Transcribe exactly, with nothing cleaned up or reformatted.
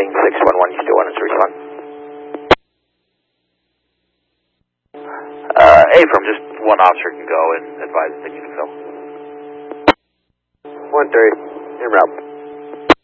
King six one one, you still want us to respond? Uh, A-firm, just one officer can go and advise that you can fill. one three, en route.